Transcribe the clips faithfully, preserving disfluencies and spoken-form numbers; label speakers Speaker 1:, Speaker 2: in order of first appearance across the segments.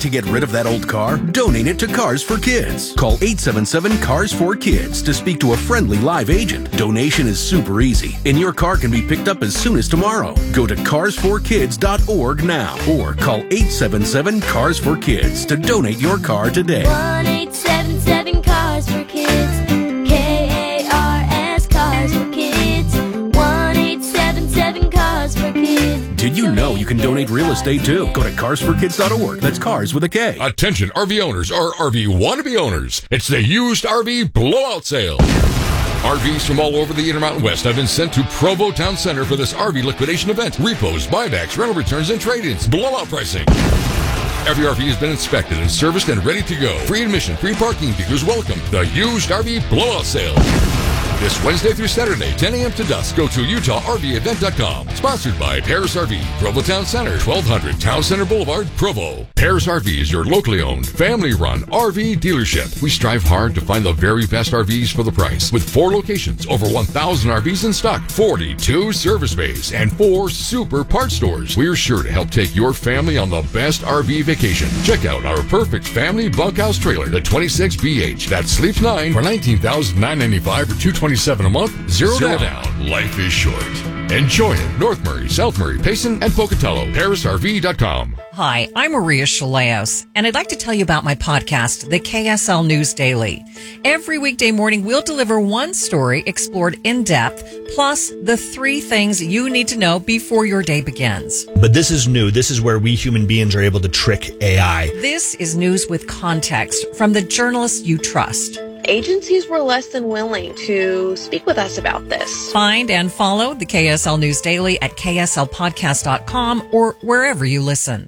Speaker 1: to get rid of that old car? Donate it to Cars for Kids. Call eight seven seven, C A R S four kids to speak to a friendly live agent. Donation is super easy, and your car can be picked up as soon as tomorrow. Go to cars for kids dot org now or call eight seven seven, C A R S four kids to donate your car today.
Speaker 2: one eight seven seven, C A R S for kids. K A R S, Cars for Kids. one eight seven seven, C A R S for kids.
Speaker 1: Did you know you can donate real estate too? Go to cars for kids dot org. That's cars with a K.
Speaker 3: Attention R V owners or R V wannabe owners. It's the used R V blowout sale. R Vs from all over the Intermountain West have been sent to Provo Town Center for this R V liquidation event. Repos, buybacks, rental returns, and trade-ins. Blowout pricing. Every R V has been inspected and serviced and ready to go. Free admission, free parking, dealers welcome. The used R V blowout sale. This Wednesday through Saturday, ten a.m. to dusk. Go to Utah R V event dot com. Sponsored by Paris R V, Provo Town Center, twelve hundred Town Center Boulevard, Provo. Paris R V is your locally owned, family-run R V dealership. We strive hard to find the very best R Vs for the price. With four locations, over one thousand R Vs in stock, forty-two service bays, and four super parts stores. We're sure to help take your family on the best R V vacation. Check out our perfect family bunkhouse trailer, the twenty-six B H, that sleeps nine for nineteen thousand nine hundred ninety-five dollars or two hundred twenty-seven dollars a month. Zero, Zero down. down. Life is short. Enjoy it. North Murray, South Murray, Payson, and Pocatello. Paris R V dot com.
Speaker 4: Hi, I'm Maria Chaleos, and I'd like to tell you about my podcast, the K S L News Daily. Every weekday morning, we'll deliver one story explored in depth, plus the three things you need to know before your day begins.
Speaker 5: But this is new. This is where we human beings are able to trick A I.
Speaker 4: This is news with context from the journalists you trust.
Speaker 6: Agencies were less than willing to speak with us about this.
Speaker 4: Find and follow the K S L News Daily at K S L podcast dot com or wherever you listen.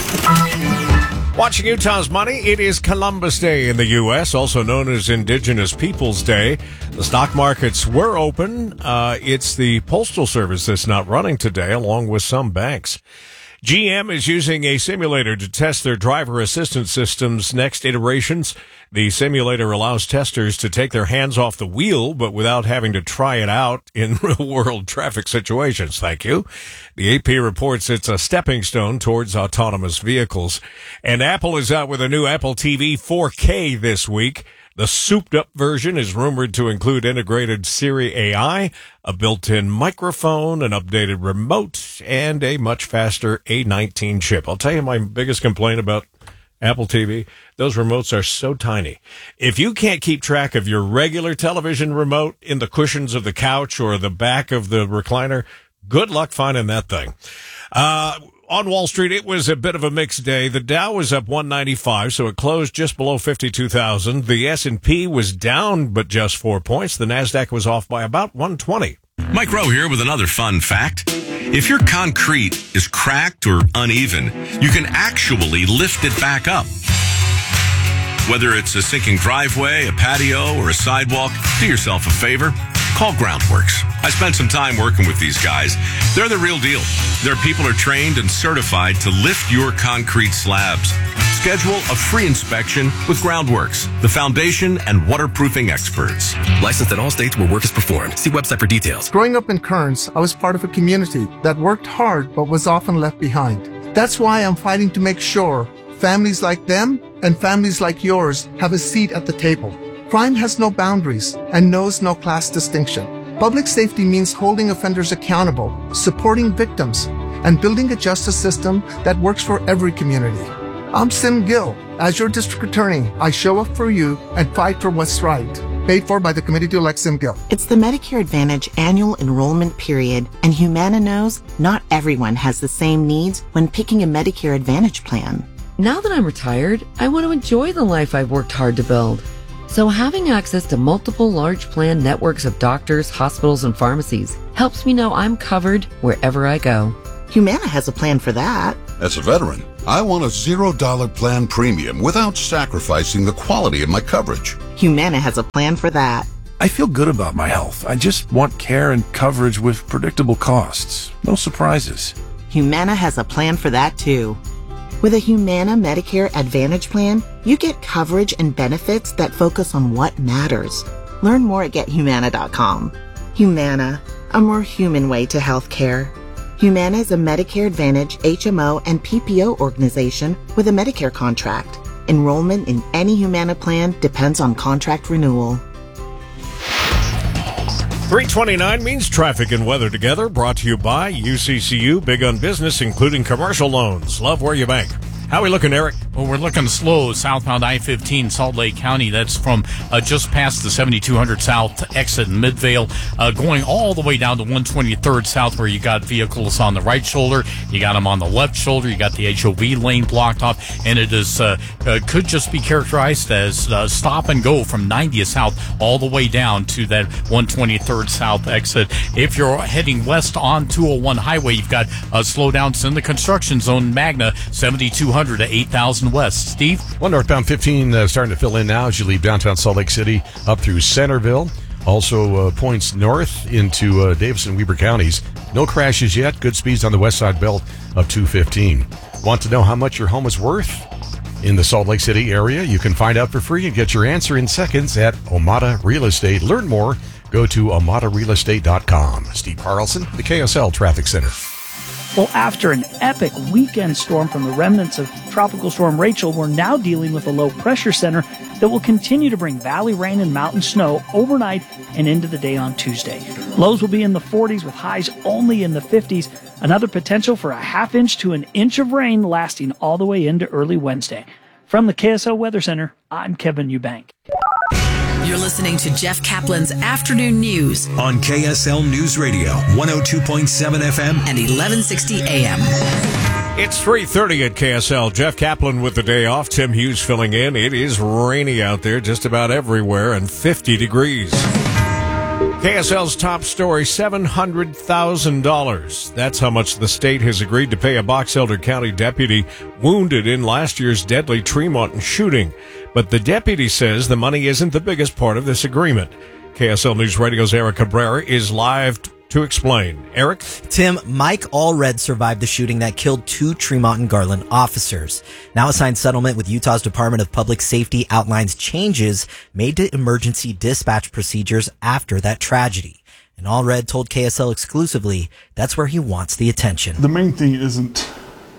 Speaker 7: Watching Utah's Money, it is Columbus Day in the U S, also known as Indigenous Peoples Day. The stock markets were open. Uh, it's the Postal Service that's not running today, along with some banks. G M is using a simulator to test their driver assistance system's next iterations. The simulator allows testers to take their hands off the wheel, but without having to try it out in real-world traffic situations. Thank you. The A P reports it's a stepping stone towards autonomous vehicles. And Apple is out with a new Apple T V four K this week. The souped-up version is rumored to include integrated Siri A I, a built-in microphone, an updated remote, and a much faster A nineteen chip. I'll tell you my biggest complaint about Apple T V, those remotes are so tiny. If you can't keep track of your regular television remote in the cushions of the couch or the back of the recliner, good luck finding that thing. Uh, on Wall Street, it was a bit of a mixed day. The Dow was up one ninety-five, so it closed just below fifty-two thousand. The S and P was down, but just four points. The NASDAQ was off by about one twenty.
Speaker 8: Mike Rowe here with another fun fact. If your concrete is cracked or uneven, you can actually lift it back up. Whether it's a sinking driveway, a patio, or a sidewalk, do yourself a favor. Call Groundworks. I spent some time working with these guys. They're the real deal. Their people are trained and certified to lift your concrete slabs. Schedule a free inspection with Groundworks, the foundation and waterproofing experts.
Speaker 9: Licensed in all states where work is performed. See website for details.
Speaker 10: Growing up in Kearns, I was part of a community that worked hard but was often left behind. That's why I'm fighting to make sure families like them and families like yours have a seat at the table. Crime has no boundaries and knows no class distinction. Public safety means holding offenders accountable, supporting victims, and building a justice system that works for every community. I'm Sim Gill. As your district attorney, I show up for you and fight for what's right. Paid for by the committee to elect Sim Gill.
Speaker 11: It's the Medicare Advantage annual enrollment period, and Humana knows not everyone has the same needs when picking a Medicare Advantage plan.
Speaker 12: Now that I'm retired, I want to enjoy the life I've worked hard to build. So having access to multiple large plan networks of doctors, hospitals, and pharmacies helps me know I'm covered wherever I go.
Speaker 11: Humana has a plan for that.
Speaker 13: As a veteran, I want a zero dollar plan premium without sacrificing the quality of my coverage.
Speaker 11: Humana has a plan for that.
Speaker 14: I feel good about my health. I just want care and coverage with predictable costs. No surprises.
Speaker 11: Humana has a plan for that too. With a Humana Medicare Advantage plan, you get coverage and benefits that focus on what matters. Learn more at get humana dot com. Humana, a more human way to healthcare. Humana is a Medicare Advantage, H M O, and P P O organization with a Medicare contract. Enrollment in any Humana plan depends on contract renewal.
Speaker 7: three twenty-nine means traffic and weather together, brought to you by U C C U, big on business, including commercial loans. Love where you bank. How are we looking, Eric?
Speaker 15: Well, we're looking slow southbound I fifteen, Salt Lake County. That's from uh, just past the seventy-two hundred South exit in Midvale, uh, going all the way down to one twenty-third South, where you got vehicles on the right shoulder, you got them on the left shoulder, you got the H O V lane blocked off, and it is uh, uh, could just be characterized as uh, stop and go from ninetieth South all the way down to that one twenty-third South exit. If you're heading west on two oh one highway, you've got uh, slowdowns in the construction zone, Magna, seventy-two hundred to eight thousand west. Steve?
Speaker 16: Well, northbound fifteen uh, starting to fill in now as you leave downtown Salt Lake City up through Centerville. Also uh, points north into uh, Davis and Weber counties. No crashes yet. Good speeds on the west side belt of two fifteen. Want to know how much your home is worth in the Salt Lake City area? You can find out for free and get your answer in seconds at Omada Real Estate. Learn more. Go to omada real estate dot com. Steve Carlson, the K S L Traffic Center.
Speaker 17: Well, after an epic weekend storm from the remnants of Tropical Storm Rachel, we're now dealing with a low-pressure center that will continue to bring valley rain and mountain snow overnight and into the day on Tuesday. Lows will be in the forties with highs only in the fifties. Another potential for a half inch to an inch of rain lasting all the way into early Wednesday. From the K S L Weather Center, I'm Kevin Eubank.
Speaker 18: You're listening to Jeff Kaplan's Afternoon News
Speaker 19: on K S L News Radio, one oh two point seven F M
Speaker 18: and eleven sixty A M.
Speaker 7: It's three thirty at K S L. Jeff Kaplan with the day off. Tim Hughes filling in. It is rainy out there just about everywhere and fifty degrees. K S L's top story, seven hundred thousand dollars. That's how much the state has agreed to pay a Box Elder County deputy wounded in last year's deadly Tremont shooting. But the deputy says the money isn't the biggest part of this agreement. K S L News Radio's Eric Cabrera is live t- to explain. Eric?
Speaker 20: Tim, Mike Allred survived the shooting that killed two Tremont and Garland officers. Now a signed settlement with Utah's Department of Public Safety outlines changes made to emergency dispatch procedures after that tragedy. And Allred told K S L exclusively that's where he wants the attention.
Speaker 21: The main thing isn't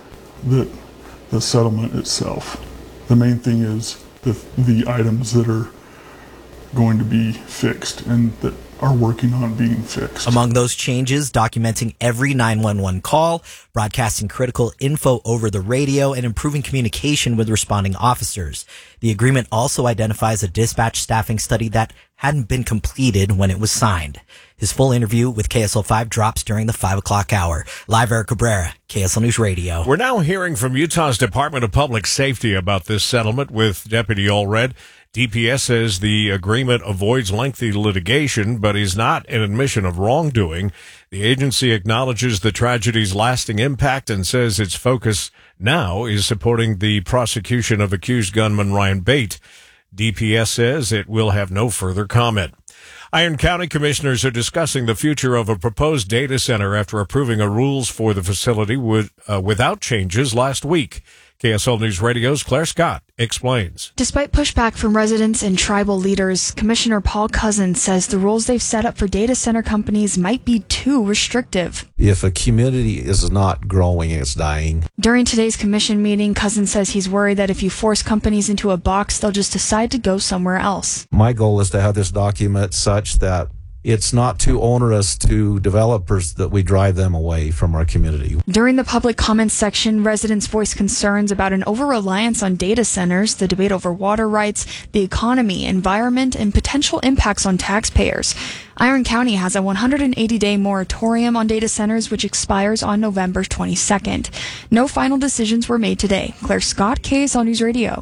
Speaker 21: the, the settlement itself. The main thing is the, the items that are going to be fixed and that are working on being fixed.
Speaker 20: Among those changes, documenting every nine one one call, broadcasting critical info over the radio, and improving communication with responding officers. The agreement also identifies a dispatch staffing study that hadn't been completed when it was signed. His full interview with K S L five drops during the five o'clock hour. Live, Eric Cabrera, K S L News Radio.
Speaker 7: We're now hearing from Utah's Department of Public Safety about this settlement with Deputy Allred. D P S says the agreement avoids lengthy litigation, but is not an admission of wrongdoing. The agency acknowledges the tragedy's lasting impact and says its focus now is supporting the prosecution of accused gunman Ryan Bate. D P S says it will have no further comment. Iron County commissioners are discussing the future of a proposed data center after approving a rules for the facility with, uh, without changes last week. K S L News Radio's Claire Scott explains.
Speaker 22: Despite pushback from residents and tribal leaders, Commissioner Paul Cousins says the rules they've set up for data center companies might be too restrictive.
Speaker 23: If a community is not growing, it's dying.
Speaker 22: During today's commission meeting, Cousins says he's worried that if you force companies into a box, they'll just decide to go somewhere else.
Speaker 23: My goal is to have this document such that it's not too onerous to developers that we drive them away from our community.
Speaker 22: During the public comments section, residents voiced concerns about an over-reliance on data centers, the debate over water rights, the economy, environment, and potential impacts on taxpayers. Iron County has a one hundred eighty day moratorium on data centers, which expires on November twenty-second. No final decisions were made today. Claire Scott, K S L News Radio.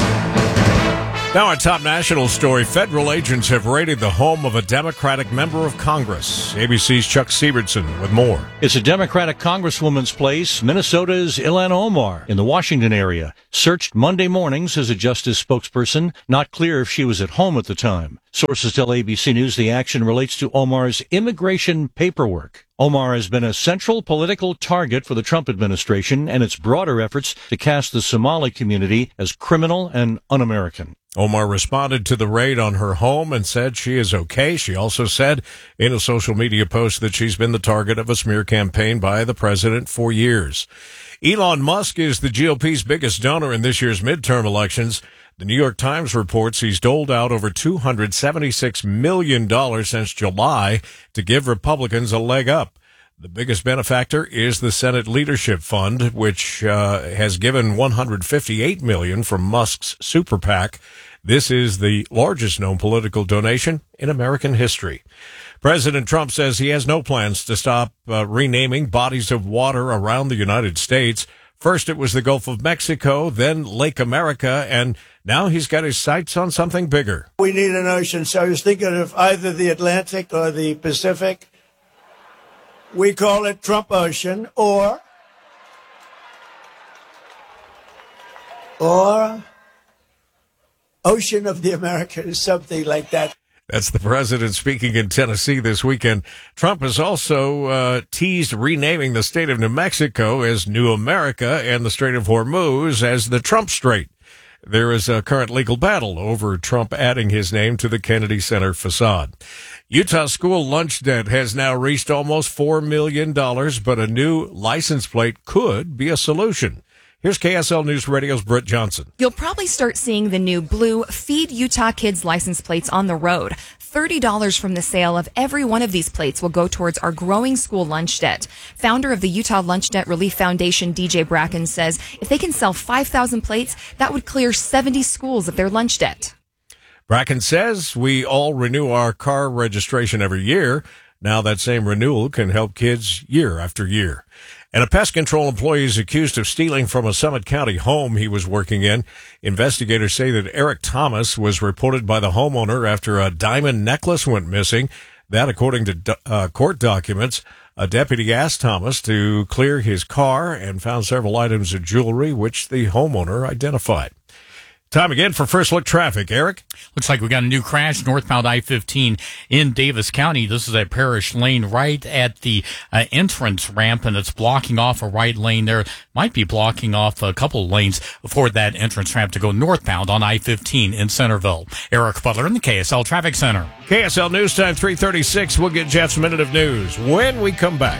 Speaker 7: Now our top national story. Federal agents have raided the home of a Democratic member of Congress. A B C's Chuck Siebertson with more.
Speaker 24: It's a Democratic congresswoman's place, Minnesota's Ilhan Omar in the Washington area. Searched Monday morning, says a justice spokesperson. Not clear if she was at home at the time. Sources tell A B C News the action relates to Omar's immigration paperwork. Omar has been a central political target for the Trump administration and its broader efforts to cast the Somali community as criminal and un-American.
Speaker 7: Omar responded to the raid on her home and said she is okay. She also said in a social media post that she's been the target of a smear campaign by the president for years. Elon Musk is the G O P's biggest donor in this year's midterm elections. The New York Times reports he's doled out over two hundred seventy-six million dollars since July to give Republicans a leg up. The biggest benefactor is the Senate Leadership Fund, which uh, has given one hundred fifty-eight million dollars from Musk's super PAC. This is the largest known political donation in American history. President Trump says he has no plans to stop uh, renaming bodies of water around the United States. First it was the Gulf of Mexico, then Lake America, and now he's got his sights on something bigger.
Speaker 1: We need an ocean, so I was thinking of either the Atlantic or the Pacific. We call it Trump Ocean, or, or Ocean of the Americas, something like that.
Speaker 7: That's the president speaking in Tennessee this weekend. Trump has also uh, teased renaming the state of New Mexico as New America and the Strait of Hormuz as the Trump Strait. There is a current legal battle over Trump adding his name to the Kennedy Center facade. Utah school lunch debt has now reached almost four million dollars, but a new license plate could be a solution. Here's K S L News Radio's Britt Johnson.
Speaker 2: You'll probably start seeing the new blue Feed Utah Kids license plates on the road. thirty dollars from the sale of every one of these plates will go towards our growing school lunch debt. Founder of the Utah Lunch Debt Relief Foundation, D J Bracken, says if they can sell five thousand plates, that would clear seventy schools of their lunch debt.
Speaker 7: Bracken says we all renew our car registration every year. Now that same renewal can help kids year after year. And a pest control employee is accused of stealing from a Summit County home he was working in. Investigators say that Eric Thomas was reported by the homeowner after a diamond necklace went missing. That, according to uh, court documents, a deputy asked Thomas to clear his car and found several items of jewelry, which the homeowner identified. Time again for First Look Traffic. Eric?
Speaker 15: Looks like we got a new crash northbound I fifteen in Davis County. This is at Parish Lane right at the uh, entrance ramp, and it's blocking off a right lane there. Might be blocking off a couple of lanes for that entrance ramp to go northbound on I fifteen in Centerville. Eric Butler in the K S L Traffic Center.
Speaker 7: K S L News Time, three thirty-six. We'll get Jeff's Minute of News when we come back.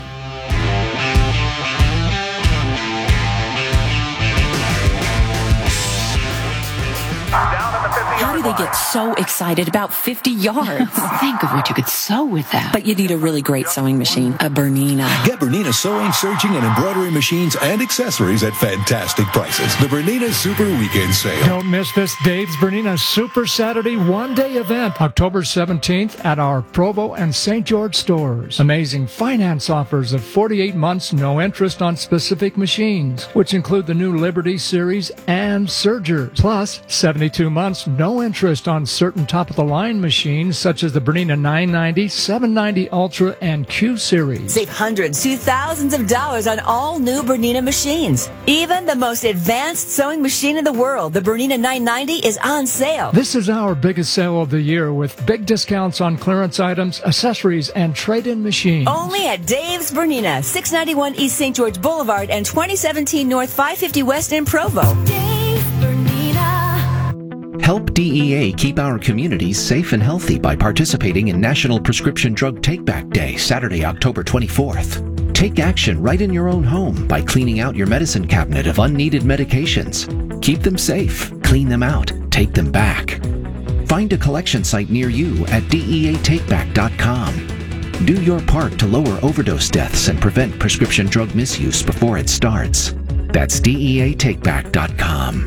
Speaker 3: How do they get so excited about fifty yards?
Speaker 5: Think of what you could sew with that.
Speaker 3: But you need a really great sewing machine, a Bernina.
Speaker 19: Get Bernina sewing, serging, and embroidery machines and accessories at fantastic prices. The Bernina Super Weekend Sale.
Speaker 25: Don't miss this Dave's Bernina Super Saturday one-day event, October seventeenth at our Provo and Saint George stores. Amazing finance offers of forty-eight months, no interest on specific machines, which include the new Liberty Series and Surgers. Plus, seventy-two months, no interest on certain top-of-the-line machines such as the Bernina nine ninety, seven ninety Ultra, and Q Series.
Speaker 26: Save hundreds to thousands of dollars on all new Bernina machines. Even the most advanced sewing machine in the world, the Bernina nine ninety, is on sale.
Speaker 25: This is our biggest sale of the year with big discounts on clearance items, accessories, and trade-in machines.
Speaker 26: Only at Dave's Bernina, six ninety-one East Saint George Boulevard and twenty seventeen North five fifty West in Provo. Dave's Bernina.
Speaker 27: Help D E A keep our communities safe and healthy by participating in National Prescription Drug Take-Back Day, Saturday, October twenty-fourth. Take action right in your own home by cleaning out your medicine cabinet of unneeded medications. Keep them safe, clean them out, take them back. Find a collection site near you at D E A take back dot com. Do your part to lower overdose deaths and prevent prescription drug misuse before it starts. That's D E A take back dot com.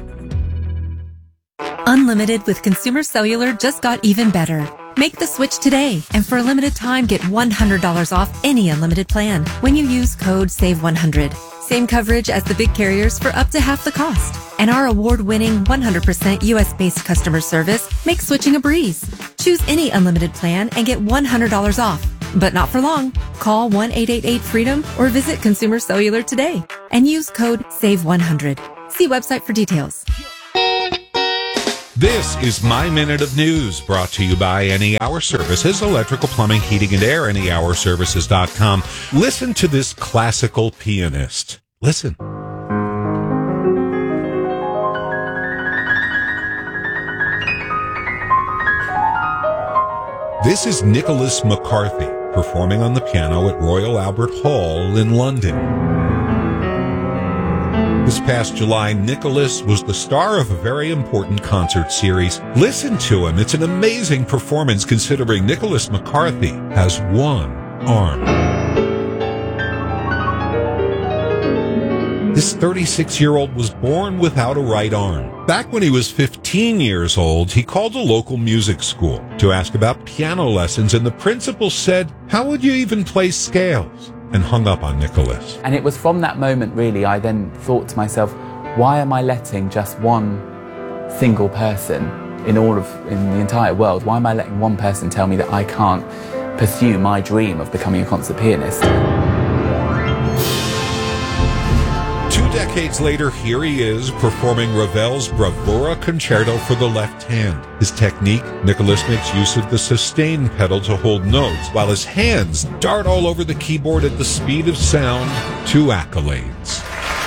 Speaker 28: Unlimited with Consumer Cellular just got even better. Make the switch today, and for a limited time, get one hundred dollars off any unlimited plan when you use code save one hundred. Same coverage as the big carriers for up to half the cost. And our award-winning one hundred percent U S-based customer service makes switching a breeze. Choose any unlimited plan and get one hundred dollars off. But not for long. Call one eight eight eight freedom or visit Consumer Cellular today and use code save one hundred. See website for details.
Speaker 4: This is My Minute of News, brought to you by Any Hour Services, electrical, plumbing, heating, and air, any hour services dot com. Listen to this classical pianist. Listen. This is Nicholas McCarthy, performing on the piano at Royal Albert Hall in London. This past July, Nicholas was the star of a very important concert series. Listen to him. It's an amazing performance considering Nicholas McCarthy has one arm. This thirty-six-year-old was born without a right arm. Back when he was fifteen years old, he called a local music school to ask about piano lessons, and the principal said, "How would you even play scales?" and hung up on Nicholas.
Speaker 6: And it was from that moment, really, I then thought to myself, why am I letting just one single person in all of, in the entire world, why am I letting one person tell me that I can't pursue my dream of becoming a concert pianist?
Speaker 4: Two decades later, here he is performing Ravel's Bravura Concerto for the left hand. His technique, Nicholas makes use of the sustain pedal to hold notes, while his hands dart all over the keyboard at the speed of sound to accolades.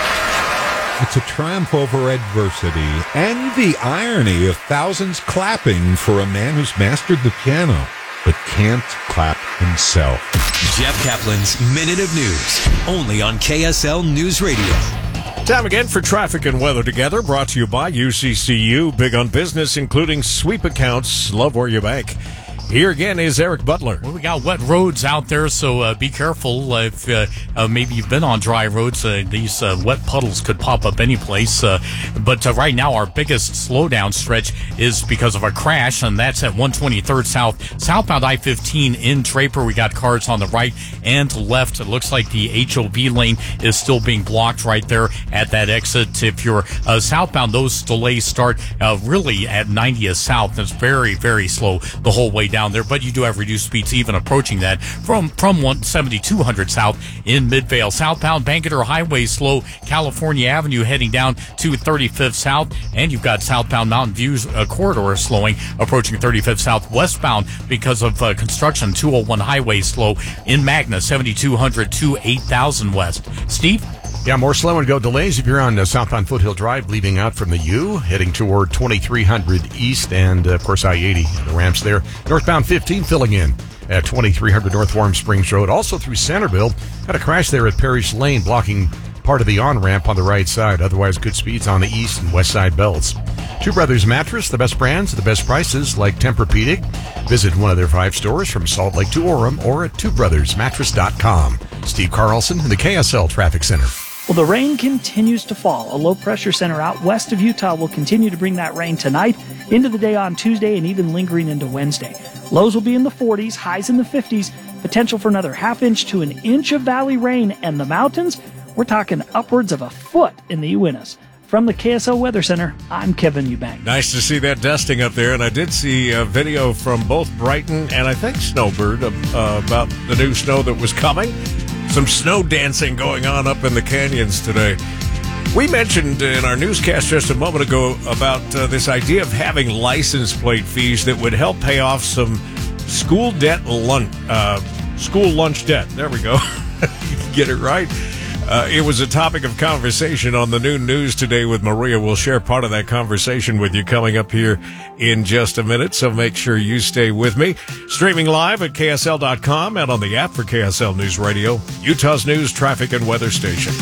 Speaker 4: It's a triumph over adversity and the irony of thousands clapping for a man who's mastered the piano, but can't clap himself.
Speaker 8: Jeff Kaplan's Minute of News, only on K S L News Radio.
Speaker 7: Time again for traffic and weather together, brought to you by U C C U. Big on business, including sweep accounts. Love where you bank. Here again is Eric Butler.
Speaker 15: Well, we got wet roads out there, so uh, be careful. Uh, if uh, uh, maybe you've been on dry roads, uh, these uh, wet puddles could pop up any place. Uh, but uh, right now, our biggest slowdown stretch is because of a crash, and that's at one twenty-third South, southbound I fifteen in Draper. We got cars on the right and left. It looks like the H O V lane is still being blocked right there at that exit. If you're uh, southbound, those delays start uh, really at ninetieth South. It's very, very slow the whole way down there, but you do have reduced speeds even approaching that from from one seventy-two hundred South in Midvale. Southbound Bangerter Highway slow, California Avenue heading down to thirty-fifth South, and you've got southbound Mountain Views uh, corridor slowing approaching thirty-fifth South. Westbound because of uh, construction, two oh one Highway slow in Magna, seventy-two hundred to eight thousand West. Steve?
Speaker 16: Yeah, more slow and go delays if you're on uh, southbound Foothill Drive, leaving out from the U, heading toward twenty-three hundred East, and uh, of course I eighty, the ramps there. Northbound fifteen filling in at twenty-three hundred North Warm Springs Road. Also through Centerville, had a crash there at Parrish Lane, blocking part of the on-ramp on the right side. Otherwise, good speeds on the east and west side belts. Two Brothers Mattress, the best brands at the best prices, like Tempur-Pedic. Visit one of their five stores from Salt Lake to Orem or at two brothers mattress dot com. Steve Carlson in the K S L Traffic Center.
Speaker 17: Well, the rain continues to fall. A low pressure center out west of Utah will continue to bring that rain tonight, into the day on Tuesday, and even lingering into Wednesday. Lows will be in the forties, highs in the fifties, potential for another half inch to an inch of valley rain, and the mountains, we're talking upwards of a foot in the Uintas. From the K S L Weather Center, I'm Kevin Eubank.
Speaker 7: Nice to see that dusting up there, and I did see a video from both Brighton and I think Snowbird uh, about the new snow that was coming. Some snow dancing going on up in the canyons today. We mentioned in our newscast just a moment ago about uh, this idea of having license plate fees that would help pay off some school debt lunch, uh, school lunch debt. There we go. You can get it right. Uh, it was a topic of conversation on the noon news today with Maria. We'll share part of that conversation with you coming up here in just a minute, so make sure you stay with me. Streaming live at K S L dot com and on the app for K S L News Radio, Utah's news, traffic, and weather station.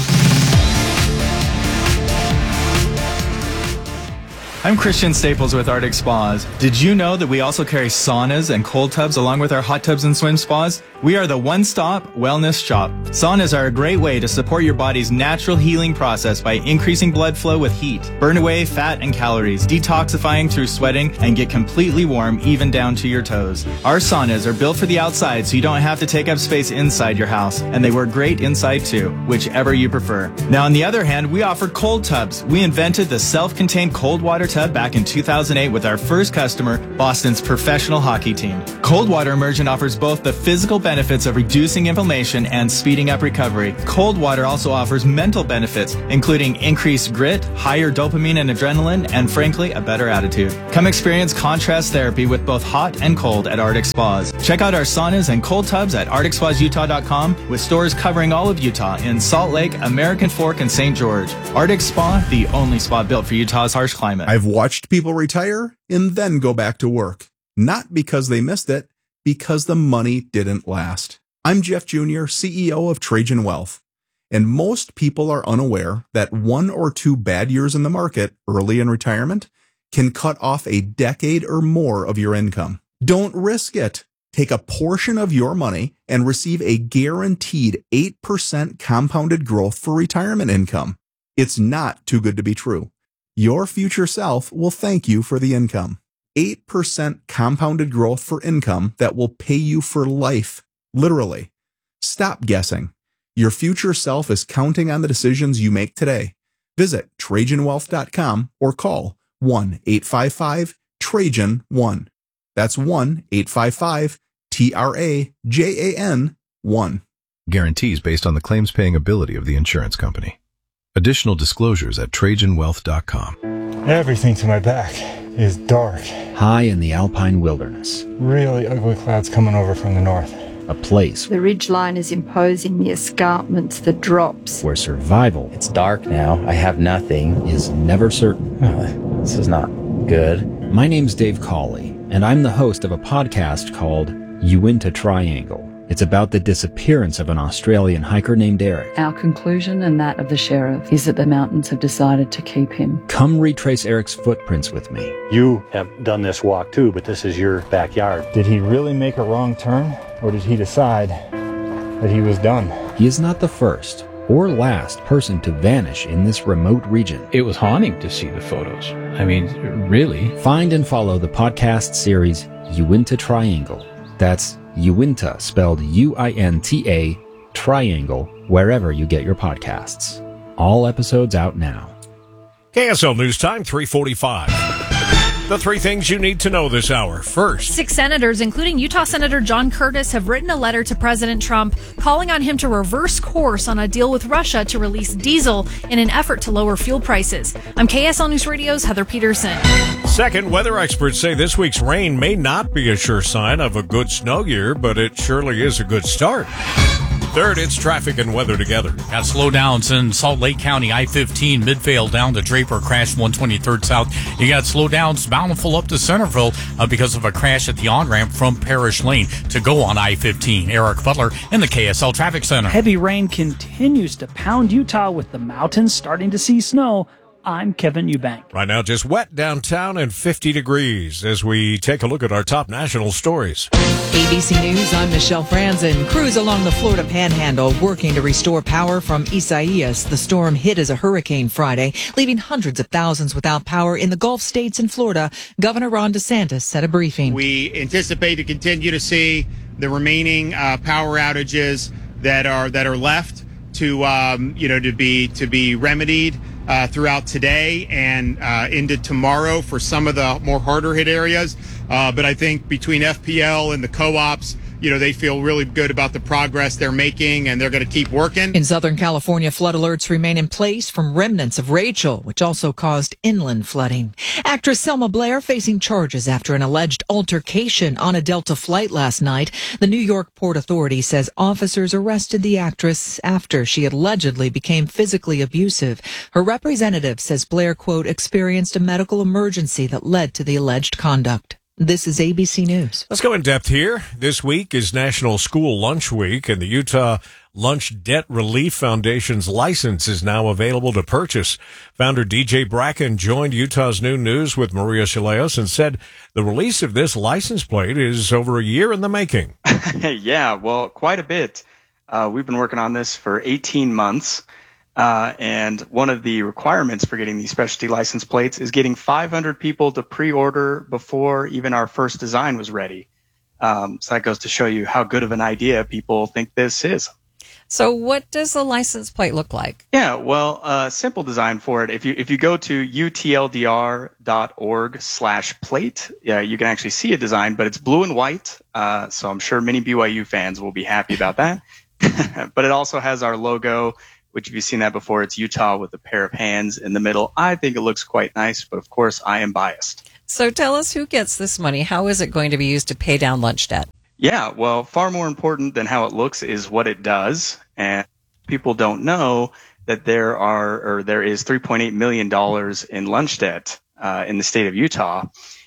Speaker 9: I'm Christian Staples with Arctic Spas. Did you know that we also carry saunas and cold tubs along with our hot tubs and swim spas? We are the one-stop wellness shop. Saunas are a great way to support your body's natural healing process by increasing blood flow with heat, burn away fat and calories, detoxifying through sweating, and get completely warm even down to your toes. Our saunas are built for the outside so you don't have to take up space inside your house, and they work great inside too, whichever you prefer. Now on the other hand, we offer cold tubs. We invented the self-contained cold water tub tub back in two thousand eight with our first customer, Boston's professional hockey team. Cold water immersion offers both the physical benefits of reducing inflammation and speeding up recovery. Cold water also offers mental benefits, including increased grit, higher dopamine and adrenaline, and frankly, a better attitude. Come experience contrast therapy with both hot and cold at Arctic Spas. Check out our saunas and cold tubs at arctic spas utah dot com with stores covering all of Utah in Salt Lake, American Fork, and Saint George. Arctic Spa, the only spa built for Utah's harsh climate.
Speaker 10: I've watched people retire and then go back to work. Not because they missed it, because the money didn't last. I'm Jeff Junior, C E O of Trajan Wealth. And most people are unaware that one or two bad years in the market early in retirement can cut off a decade or more of your income. Don't risk it. Take a portion of your money and receive a guaranteed eight percent compounded growth for retirement income. It's not too good to be true. Your future self will thank you for the income. eight percent compounded growth for income that will pay you for life. Literally. Stop guessing. Your future self is counting on the decisions you make today. Visit Trajan Wealth dot com or call one eight five five Trajan one. That's one eight five five T R A J A N one.
Speaker 11: Guarantees based on the claims paying ability of the insurance company. Additional disclosures at Trajan Wealth dot com.
Speaker 12: Everything to my back is dark.
Speaker 13: High in the alpine wilderness.
Speaker 12: Really ugly clouds coming over from the north.
Speaker 13: A place
Speaker 14: the ridgeline is imposing, the escarpments, the drops.
Speaker 13: where survival,
Speaker 18: It's dark now. I have nothing.
Speaker 13: is never certain.
Speaker 18: Uh, this is not good.
Speaker 13: My name's Dave Cawley, and I'm the host of a podcast called Uinta Triangle. It's about the disappearance of an Australian hiker named Eric.
Speaker 14: Our conclusion and that of the sheriff is that the mountains have decided to keep him.
Speaker 13: Come retrace Eric's footprints with me.
Speaker 20: You have done this walk too, but this is your backyard.
Speaker 12: Did he really make a wrong turn, or did he decide that he was done?
Speaker 13: He is not the first or last person to vanish in this remote region.
Speaker 21: It was haunting to see the photos. I mean, really.
Speaker 13: Find and follow the podcast series Uinta Triangle. That's Uinta, spelled U I N T A, Triangle, wherever you get your podcasts. All episodes out now.
Speaker 7: K S L News Time, three forty-five. The three things you need to know this hour. First,
Speaker 29: six senators, including Utah Senator John Curtis, have written a letter to President Trump calling on him to reverse course on a deal with Russia to release diesel in an effort to lower fuel prices. I'm K S L News Radio's Heather Peterson.
Speaker 7: Second, weather experts say this week's rain may not be a sure sign of a good snow year, but it surely is a good start. Third, it's traffic and weather together.
Speaker 15: Got slowdowns in Salt Lake County, I fifteen, Midvale down to Draper, crash one twenty-third South. You got slowdowns bountiful up to Centerville uh, because of a crash at the on-ramp from Parish Lane to go on I fifteen. Eric Butler in the K S L Traffic Center.
Speaker 17: Heavy rain continues to pound Utah with the mountains starting to see snow. I'm Kevin Eubank.
Speaker 7: Right now, just wet downtown and fifty degrees as we take a look at our top national stories.
Speaker 30: A B C News, I'm Michelle Franzen. Crews along the Florida Panhandle working to restore power from Isaias. The storm hit as a hurricane Friday, leaving hundreds of thousands without power in the Gulf states and Florida. Governor Ron DeSantis said a briefing.
Speaker 31: We anticipate to continue to see the remaining uh, power outages that are that are left to um, you know to be to be remedied Uh, throughout today and uh, into tomorrow for some of the more harder hit areas. Uh, but I think between F P L and the co-ops, you know, they feel really good about the progress they're making and they're going to keep working.
Speaker 30: In Southern California, flood alerts remain in place from remnants of Rachel, which also caused inland flooding. Actress Selma Blair facing charges after an alleged altercation on a Delta flight last night. The New York Port Authority says officers arrested the actress after she allegedly became physically abusive. Her representative says Blair, quote, experienced a medical emergency that led to the alleged conduct. This is A B C News.
Speaker 7: Let's go in depth here. This week is National School Lunch Week, and the Utah Lunch Debt Relief Foundation's license is now available to purchase. Founder D J Bracken joined Utah's Noon News with Maria Chaleos and said the release of this license plate is over a year in the making.
Speaker 32: Yeah, well, quite a bit. Uh, we've been working on this for eighteen months. Uh, and one of the requirements for getting these specialty license plates is getting five hundred people to pre-order before even our first design was ready. Um, so that goes to show you how good of an idea people think this is.
Speaker 1: So what does the license plate look like?
Speaker 32: Yeah, well, uh, simple design for it. If you if you go to U T L D R dot org slash plate, yeah, you can actually see a design, but it's blue and white. Uh, so I'm sure many B Y U fans will be happy about that. But it also has our logo, which if you've seen that before, it's Utah with a pair of hands in the middle. I think it looks quite nice, but of course I am biased.
Speaker 1: So tell us who gets this money. How is it going to be used to pay down lunch debt?
Speaker 32: Yeah, well, far more important than how it looks is what it does. And people don't know that there are, or there is three point eight million dollars in lunch debt uh, in the state of Utah.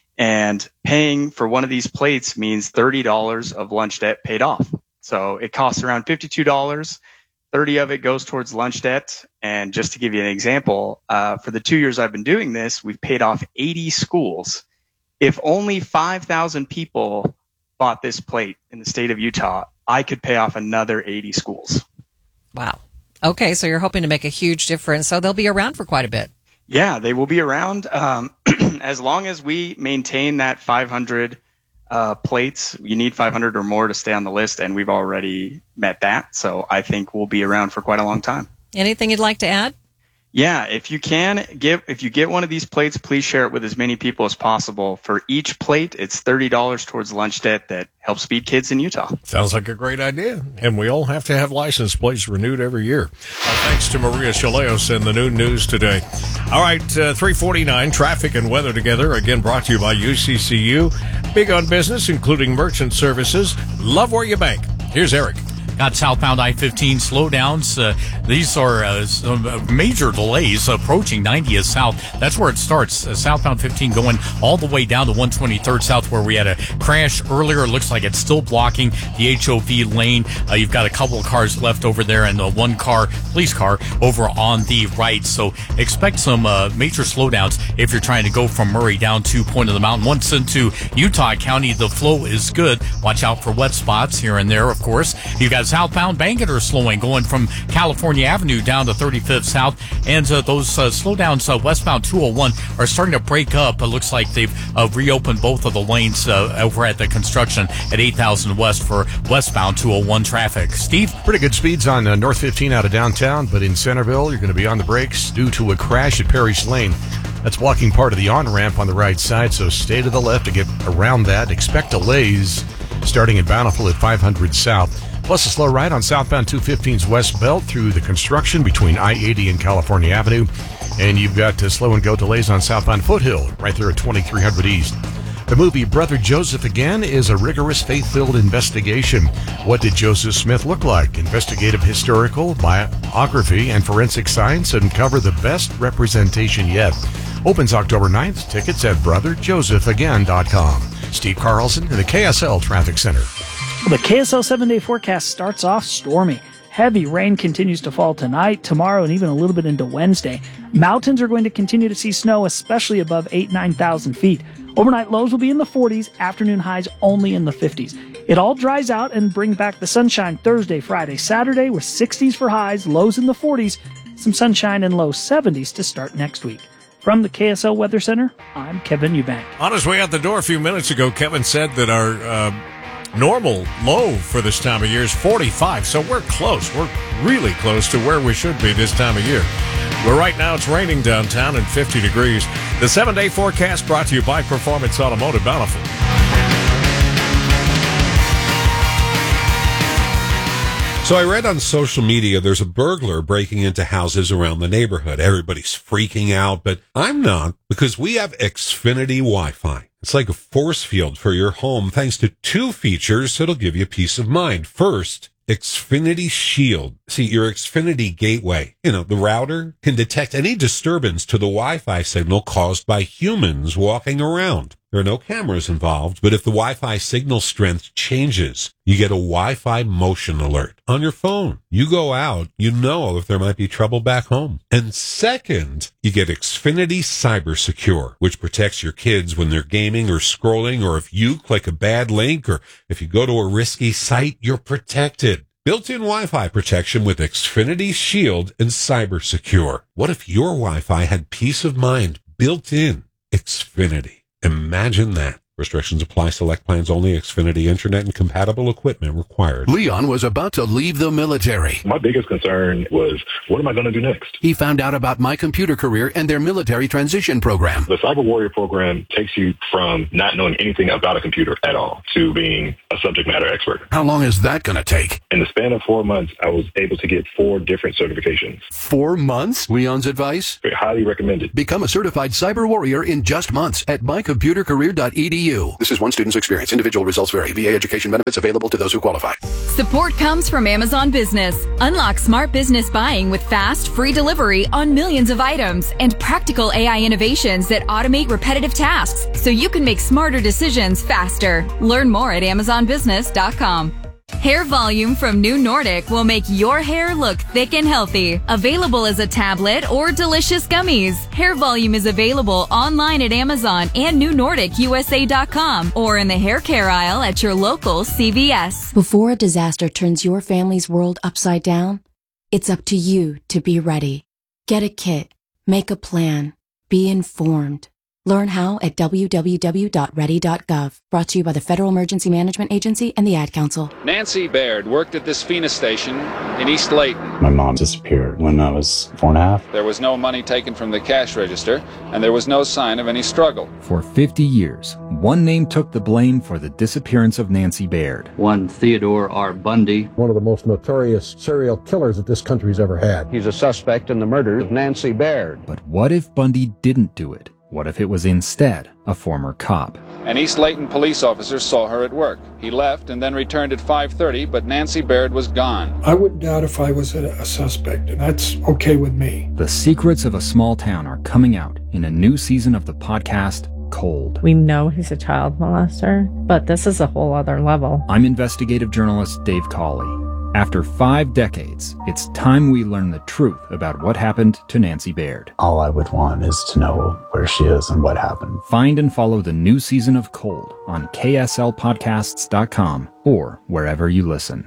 Speaker 32: And paying for one of these plates means thirty dollars of lunch debt paid off. So it costs around fifty-two dollars. thirty of it goes towards lunch debt. And just to give you an example, uh, for the two years I've been doing this, we've paid off eighty schools. If only five thousand people bought this plate in the state of Utah, I could pay off another eighty schools.
Speaker 1: Wow. Okay, so you're hoping to make a huge difference. So they'll be around for quite a bit.
Speaker 32: Yeah, they will be around um, as long as we maintain that five hundred uh, plates. You need five hundred or more to stay on the list, and we've already met that. So I think we'll be around for quite a long time.
Speaker 1: Anything you'd like to add?
Speaker 32: Yeah, if you can give, if you get one of these plates, please share it with as many people as possible. For each plate, it's thirty dollars towards lunch debt that helps feed kids in Utah.
Speaker 7: Sounds like a great idea. And we all have to have license plates renewed every year. Uh, thanks to Maria Chaleos and the Noon News today. All right, uh, three forty-nine, traffic and weather together. Again, brought to you by U C C U. Big on business, including merchant services. Love where you bank. Here's Eric.
Speaker 15: Got southbound I fifteen slowdowns. Uh, these are uh, some major delays approaching ninetieth South. That's where it starts. Uh, southbound fifteen going all the way down to one twenty-third South, where we had a crash earlier. It looks like it's still blocking the H O V lane. Uh, you've got a couple of cars left over there and uh, one car, police car, over on the right. So expect some uh, major slowdowns if you're trying to go from Murray down to Point of the Mountain. Once into Utah County, the flow is good. Watch out for wet spots here and there, of course. You've got southbound Bangerter slowing, going from California Avenue down to thirty-fifth South. And uh, those uh, slowdowns uh, westbound two oh one are starting to break up. It looks like they've uh, reopened both of the lanes uh, over at the construction at eight thousand West for westbound two oh one traffic. Steve?
Speaker 16: Pretty good speeds on uh, North fifteen out of downtown, but in Centerville, you're going to be on the brakes due to a crash at Parrish Lane. That's blocking part of the on-ramp on the right side, so stay to the left to get around that. Expect delays starting in Bountiful at five hundred South. Plus a slow ride on southbound two fifteen's West Belt through the construction between I eighty and California Avenue. And you've got uh, slow and go delays on southbound Foothill right there at twenty-three hundred East. The movie Brother Joseph Again is a rigorous, faith-filled investigation. What did Joseph Smith look like? Investigative, historical, biography, and forensic science uncover the best representation yet. Opens October ninth. Tickets at brother joseph again dot com. Steve Carlson in the K S L Traffic Center.
Speaker 17: The K S L seven-day forecast starts off stormy. Heavy rain continues to fall tonight, tomorrow, and even a little bit into Wednesday. Mountains are going to continue to see snow, especially above eight thousand, nine thousand feet. Overnight lows will be in the forties, afternoon highs only in the fifties. It all dries out and brings back the sunshine Thursday, Friday, Saturday with sixties for highs, lows in the forties, some sunshine and low seventies to start next week. From the K S L Weather Center, I'm Kevin Eubank.
Speaker 7: On his way out the door a few minutes ago, Kevin said that our uh, normal low for this time of year is forty-five, so we're close. We're really close to where we should be this time of year. But right now it's raining downtown and fifty degrees. The seven-day forecast brought to you by Performance Automotive Bountiful.
Speaker 4: So I read on social media there's a burglar breaking into houses around the neighborhood. Everybody's freaking out, but I'm not, because we have Xfinity Wi-Fi. It's like a force field for your home thanks to two features that'll give you peace of mind. First, Xfinity Shield. See, your Xfinity gateway, you know, the router, can detect any disturbance to the Wi-Fi signal caused by humans walking around. There are no cameras involved, but if the Wi-Fi signal strength changes, you get a Wi-Fi motion alert on your phone. You go out, you know if there might be trouble back home. And second, you get Xfinity Cyber Secure, which protects your kids when they're gaming or scrolling, or if you click a bad link, or if you go to a risky site, you're protected. Built-in Wi-Fi protection with Xfinity Shield and Cyber Secure. What if your Wi-Fi had peace of mind built in? Xfinity. Imagine that. Restrictions apply. Select plans only. Xfinity Internet and compatible equipment required.
Speaker 2: Leon was about to leave the military.
Speaker 3: My biggest concern was, what am I going to do next?
Speaker 2: He found out about My Computer Career and their military transition program.
Speaker 3: The Cyber Warrior program takes you from not knowing anything about a computer at all to being a subject matter expert.
Speaker 2: How long is that going to take?
Speaker 3: In the span of four months, I was able to get four different certifications.
Speaker 2: Four months? Leon's advice?
Speaker 3: Very highly recommended.
Speaker 2: Become a certified cyber warrior in just months at my computer career dot e d u. This is one student's experience. Individual results vary. V A education benefits available to those who qualify.
Speaker 5: Support comes from Amazon Business. Unlock smart business buying with fast, free delivery on millions of items and practical A I innovations that automate repetitive tasks so you can make smarter decisions faster. Learn more at amazon business dot com. Hair Volume from New Nordic will make your hair look thick and healthy. Available as a tablet or delicious gummies. Hair Volume is available online at Amazon and new nordic u s a dot com or in the hair care aisle at your local C V S.
Speaker 6: Before a disaster turns your family's world upside down, it's up to you to be ready. Get a kit. Make a plan. Be informed. Learn how at w w w dot ready dot gov. Brought to you by the Federal Emergency Management Agency and the Ad Council.
Speaker 19: Nancy Baird worked at this Phoenix station in East Layton.
Speaker 22: My mom disappeared when I was four and a half.
Speaker 19: There was no money taken from the cash register, and there was no sign of any struggle.
Speaker 13: For fifty years, one name took the blame for the disappearance of Nancy Baird.
Speaker 23: One Theodore R. Bundy.
Speaker 24: One of the most notorious serial killers that this country's ever had.
Speaker 23: He's a suspect in the murder of Nancy Baird.
Speaker 13: But what if Bundy didn't do it? What if it was instead a former cop?
Speaker 19: An East Layton police officer saw her at work. He left and then returned at five thirty, but Nancy Baird was gone.
Speaker 25: I wouldn't doubt if I was a, a suspect, and that's okay with me.
Speaker 13: The secrets of a small town are coming out in a new season of the podcast, Cold.
Speaker 26: We know he's a child molester, but this is a whole other level.
Speaker 13: I'm investigative journalist Dave Cawley. After five decades, it's time we learn the truth about what happened to Nancy Baird.
Speaker 22: All I would want is to know where she is and what happened.
Speaker 13: Find and follow the new season of Cold on k s l podcasts dot com or wherever you listen.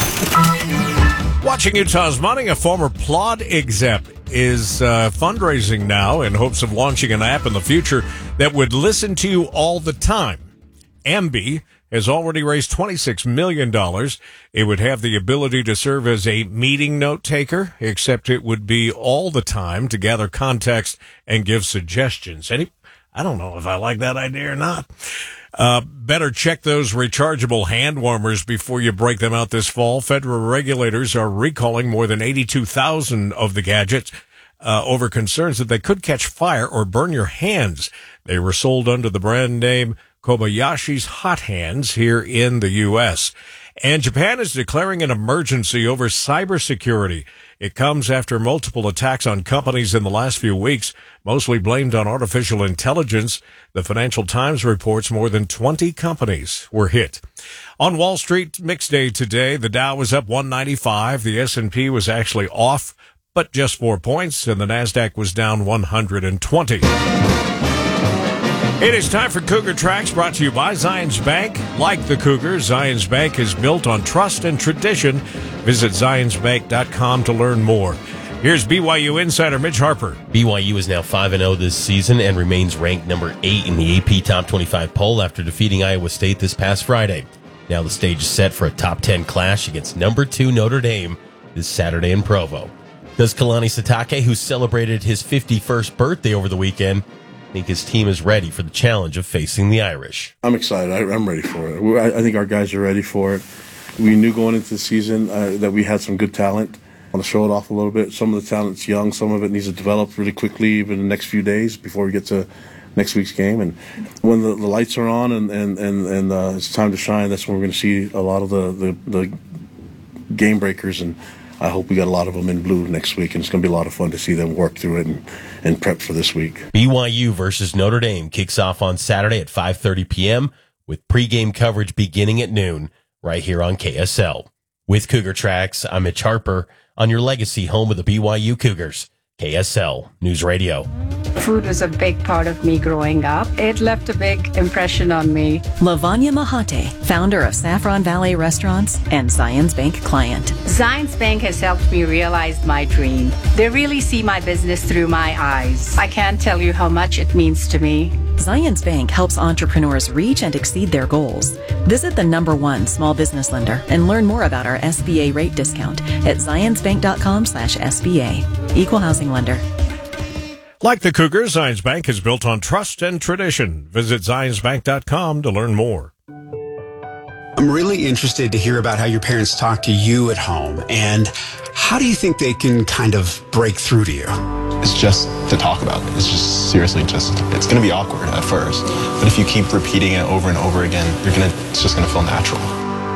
Speaker 7: Watching Utah's Money, a former Plod exec is uh, fundraising now in hopes of launching an app in the future that would listen to you all the time. Ambi has already raised twenty-six million dollars. It would have the ability to serve as a meeting note taker, except it would be all the time to gather context and give suggestions. Any, I don't know if I like that idea or not. Uh, better check those rechargeable hand warmers before you break them out this fall. Federal regulators are recalling more than eighty-two thousand of the gadgets uh, over concerns that they could catch fire or burn your hands. They were sold under the brand name Kobayashi's Hot Hands here in the U S. And Japan is declaring an emergency over cybersecurity. It comes after multiple attacks on companies in the last few weeks, mostly blamed on artificial intelligence. The Financial Times reports more than twenty companies were hit. On Wall Street, mixed day today. The Dow was up one ninety-five. The S and P was actually off, but just four points, and the NASDAQ was down one hundred twenty. It is time for Cougar Tracks, brought to you by Zions Bank. Like the Cougars, Zions Bank is built on trust and tradition. Visit zions bank dot com to learn more. Here's B Y U insider Mitch Harper.
Speaker 27: B Y U is now five and oh this season and remains ranked number eight in the A P Top twenty-five poll after defeating Iowa State this past Friday. Now the stage is set for a top ten clash against number two Notre Dame this Saturday in Provo. Does Kalani Sitake, who celebrated his fifty-first birthday over the weekend, think his team is ready for the challenge of facing the Irish?
Speaker 28: I'm excited. I, I'm ready for it. I, I think our guys are ready for it. We knew going into the season uh, that we had some good talent. I want to show it off a little bit. Some of the talent's young. Some of it needs to develop really quickly, even in the next few days before we get to next week's game. And when the, the lights are on and, and, and, and uh, it's time to shine, that's when we're going to see a lot of the, the, the game breakers. And I hope we got a lot of them in blue next week, and it's going to be a lot of fun to see them work through it and, and prep for this week.
Speaker 27: B Y U versus Notre Dame kicks off on Saturday at five thirty p.m. with pregame coverage beginning at noon right here on K S L. With Cougar Tracks, I'm Mitch Harper on your legacy home of the B Y U Cougars, K S L News Radio.
Speaker 33: Food was a big part of me growing up. It left a big impression on me.
Speaker 34: Lavanya Mahate, founder of Saffron Valley Restaurants and Zions Bank client.
Speaker 33: Zions Bank has helped me realize my dream. They really see my business through my eyes. I can't tell you how much it means to me.
Speaker 34: Zions Bank helps entrepreneurs reach and exceed their goals. Visit the number one small business lender and learn more about our S B A rate discount at zionsbank.com slash SBA. Equal housing lender.
Speaker 7: Like the Cougars, Zions Bank is built on trust and tradition. Visit zions bank dot com to learn more.
Speaker 1: I'm really interested to hear about how your parents talk to you at home, and how do you think they can kind of break through to you?
Speaker 8: It's just to talk about it. It's just seriously just, it's going to be awkward at first. But if you keep repeating it over and over again, you're going to, it's just going to feel natural.